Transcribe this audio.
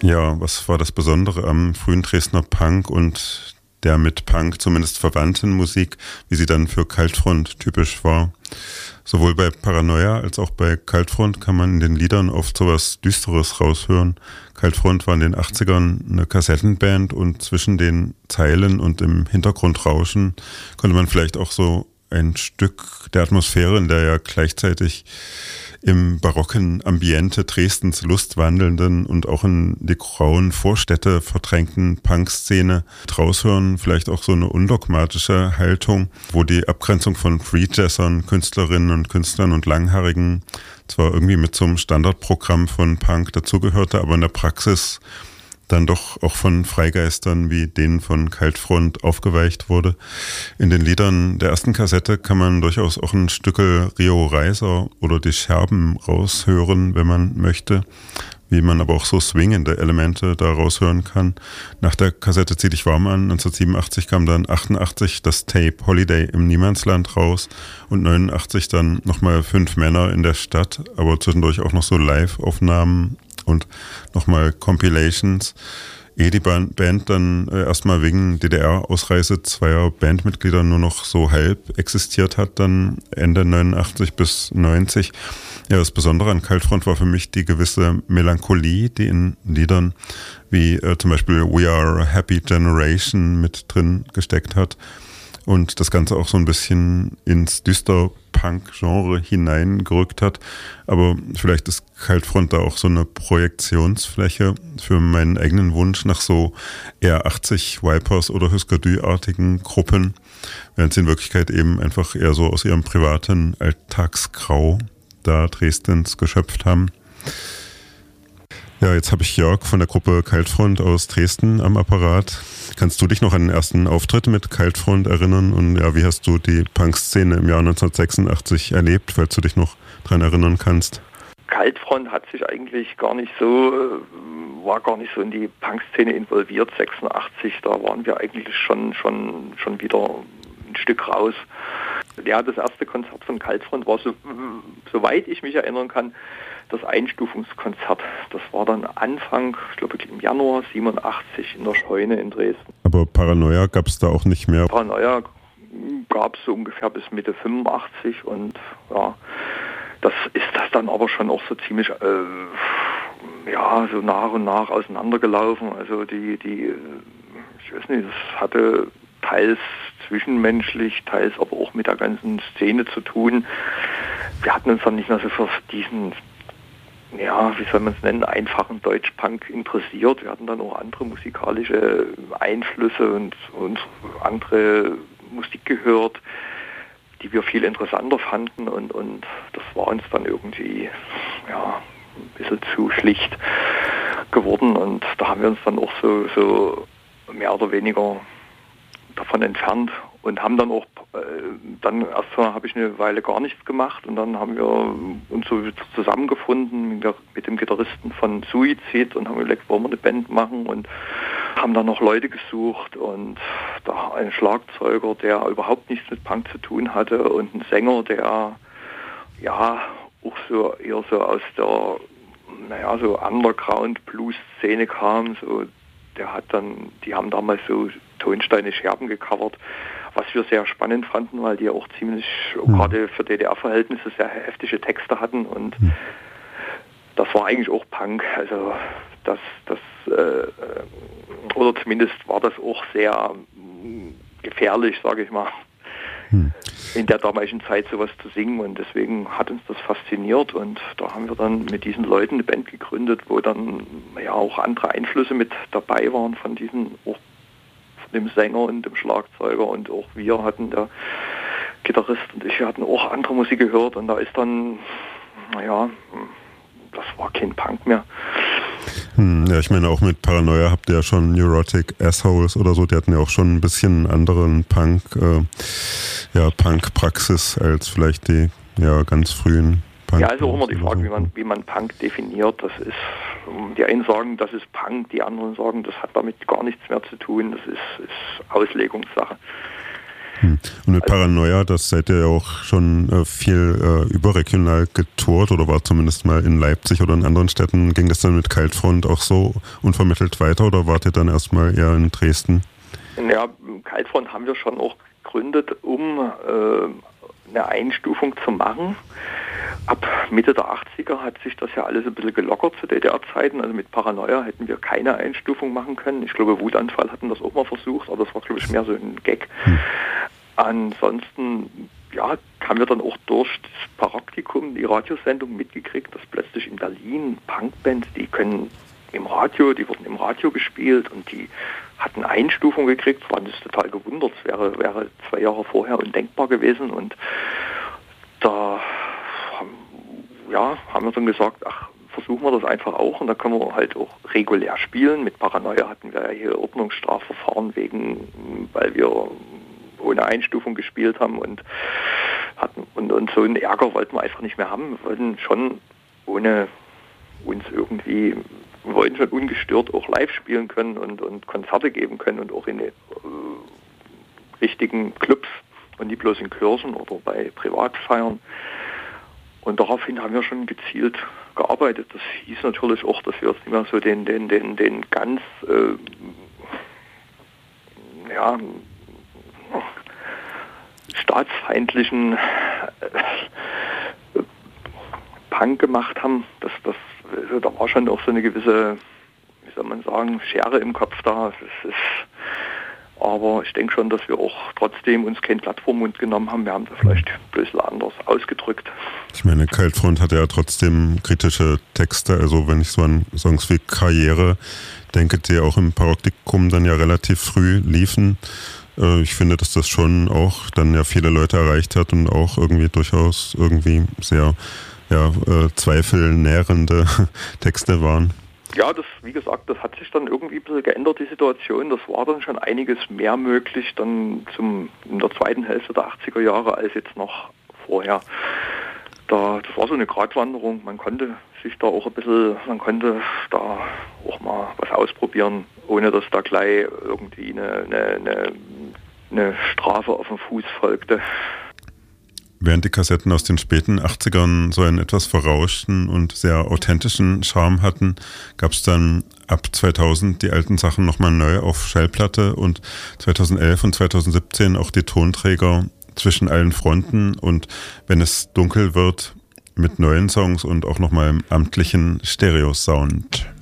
Ja, was war das Besondere am frühen Dresdner Punk und der mit Punk zumindest verwandten Musik, wie sie dann für Kaltfront typisch war? Sowohl bei Paranoia als auch bei Kaltfront kann man in den Liedern oft sowas Düsteres raushören. Kaltfront war in den 80ern eine Kassettenband und zwischen den Zeilen und im Hintergrundrauschen konnte man vielleicht auch so ein Stück der Atmosphäre, in der ja gleichzeitig im barocken Ambiente Dresdens lustwandelnden und auch in die grauen Vorstädte verdrängten Punkszene raushören, vielleicht auch so eine undogmatische Haltung, wo die Abgrenzung von Freejazzern, Künstlerinnen und Künstlern und Langhaarigen zwar irgendwie mit zum Standardprogramm von Punk dazugehörte, aber in der Praxis dann doch auch von Freigeistern wie denen von Kaltfront aufgeweicht wurde. In den Liedern der ersten Kassette kann man durchaus auch ein Stückel Rio Reiser oder die Scherben raushören, wenn man möchte, wie man aber auch so swingende Elemente da raushören kann. Nach der Kassette Zieh dich warm an, 1987 kam dann 88 das Tape Holiday im Niemandsland raus und 89 dann nochmal 5 Männer in der Stadt, aber zwischendurch auch noch so Live-Aufnahmen und nochmal Compilations. Ehe die Band dann erstmal wegen DDR-Ausreise zweier Bandmitglieder nur noch so halb existiert hat, dann Ende 89 bis 90. Ja, das Besondere an Kaltfront war für mich die gewisse Melancholie, die in Liedern wie zum Beispiel We Are a Happy Generation mit drin gesteckt hat. Und das Ganze auch so ein bisschen ins Düster-Punk-Genre hineingerückt hat. Aber vielleicht ist Kaltfront da auch so eine Projektionsfläche für meinen eigenen Wunsch nach so eher 80 Vipers oder Husker-Du-artigen Gruppen, während sie in Wirklichkeit eben einfach eher so aus ihrem privaten Alltagsgrau da Dresdens geschöpft haben. Ja, jetzt habe ich Jörg von der Gruppe Kaltfront aus Dresden am Apparat. Kannst du dich noch an den ersten Auftritt mit Kaltfront erinnern? Und ja, wie hast du die Punk-Szene im Jahr 1986 erlebt, falls du dich noch dran erinnern kannst? Kaltfront hat sich eigentlich war gar nicht so in die Punk-Szene involviert, 86. Da waren wir eigentlich schon wieder ein Stück raus. Ja, das erste Konzert von Kaltfront war, soweit ich mich erinnern kann, das Einstufungskonzert. Das war dann Anfang, ich glaube im Januar 87 in der Scheune in Dresden. Aber Paranoia gab es da auch nicht mehr? Paranoia gab es so ungefähr bis Mitte 85 und ja, das ist das dann aber schon auch so ziemlich so nach und nach auseinandergelaufen. Also ich weiß nicht, das hatte teils zwischenmenschlich, teils aber auch mit der ganzen Szene zu tun. Wir hatten uns dann nicht mehr so für diesen, wie soll man es nennen, einfachen Deutschpunk interessiert. Wir hatten dann auch andere musikalische Einflüsse und andere Musik gehört, die wir viel interessanter fanden und das war uns dann irgendwie ein bisschen zu schlicht geworden und da haben wir uns dann auch so mehr oder weniger davon entfernt und haben dann auch, erstmal habe ich eine Weile gar nichts gemacht und dann haben wir uns so zusammengefunden mit dem Gitarristen von Suizid und haben überlegt, wollen wir eine Band machen und haben dann noch Leute gesucht und da ein Schlagzeuger, der überhaupt nichts mit Punk zu tun hatte und ein Sänger, der auch so eher so aus der so Underground-Blues-Szene kam, so die haben damals so Tonsteine Scherben gecovert, was wir sehr spannend fanden, weil die auch ziemlich, gerade für DDR-Verhältnisse, sehr heftige Texte hatten und das war eigentlich auch Punk, also oder zumindest war das auch sehr gefährlich, sage ich mal, in der damaligen Zeit sowas zu singen und deswegen hat uns das fasziniert und da haben wir dann mit diesen Leuten eine Band gegründet, wo dann auch andere Einflüsse mit dabei waren von dem Sänger und dem Schlagzeuger und auch wir hatten, der Gitarrist und ich, wir hatten auch andere Musik gehört und da ist dann, das war kein Punk mehr. Ja, ich meine, auch mit Paranoia habt ihr ja schon Neurotic Assholes oder so, die hatten ja auch schon ein bisschen anderen Punk-Praxis als vielleicht die ganz frühen Punk. Ja, also auch immer die Frage, wie man Punk definiert. Das ist, die einen sagen, das ist Punk, die anderen sagen, das hat damit gar nichts mehr zu tun, das ist Auslegungssache. Und mit Paranoia, das seid ihr ja auch schon viel überregional getourt oder war zumindest mal in Leipzig oder in anderen Städten. Ging das dann mit Kaltfront auch so unvermittelt weiter oder wart ihr dann erstmal eher in Dresden? Ja, Kaltfront haben wir schon auch gegründet, um eine Einstufung zu machen. Ab Mitte der 80er hat sich das ja alles ein bisschen gelockert zu DDR-Zeiten. Also mit Paranoia hätten wir keine Einstufung machen können. Ich glaube, Wutanfall hatten das auch mal versucht, aber das war, glaube ich, mehr so ein Gag. Ansonsten, ja, haben wir dann auch durch das Praktikum die Radiosendung mitgekriegt, dass plötzlich in Berlin Punkbands, die wurden im Radio gespielt und die hatten Einstufung gekriegt. Wir waren das total gewundert. Es wäre 2 Jahre vorher undenkbar gewesen und da haben wir dann gesagt, versuchen wir das einfach auch und da können wir halt auch regulär spielen. Mit Paranoia hatten wir ja hier Ordnungsstrafverfahren weil wir ohne Einstufung gespielt haben und so einen Ärger wollten wir einfach nicht mehr haben. Wir wollten schon wir wollten schon ungestört auch live spielen können und Konzerte geben können und auch in richtigen Clubs und nicht bloß in Kirchen oder bei Privatfeiern. Und daraufhin haben wir schon gezielt gearbeitet. Das hieß natürlich auch, dass wir jetzt nicht mehr so den ganz staatsfeindlichen Punk gemacht haben. Da war schon auch so eine gewisse, wie soll man sagen, Schere im Kopf da. Aber ich denke schon, dass wir auch trotzdem uns kein Blatt vor den Mund genommen haben. Wir haben das vielleicht ein bisschen anders ausgedrückt. Ich meine, Kaltfront hatte ja trotzdem kritische Texte. Also wenn ich so an Songs wie Karriere denke, die auch im Praktikum dann ja relativ früh liefen. Ich finde, dass das schon auch dann ja viele Leute erreicht hat und auch irgendwie durchaus irgendwie sehr zweifelnährende Texte waren. Ja, wie gesagt, das hat sich dann irgendwie ein bisschen geändert, die Situation. Das war dann schon einiges mehr möglich dann in der zweiten Hälfte der 80er Jahre als jetzt noch vorher. Das war so eine Gratwanderung. Man konnte da auch mal was ausprobieren, ohne dass da gleich irgendwie eine Strafe auf den Fuß folgte. Während die Kassetten aus den späten 80ern so einen etwas verrauschten und sehr authentischen Charme hatten, gab es dann ab 2000 die alten Sachen nochmal neu auf Schallplatte und 2011 und 2017 auch die Tonträger zwischen allen Fronten und wenn es dunkel wird mit neuen Songs und auch nochmal im amtlichen Stereo-Sound.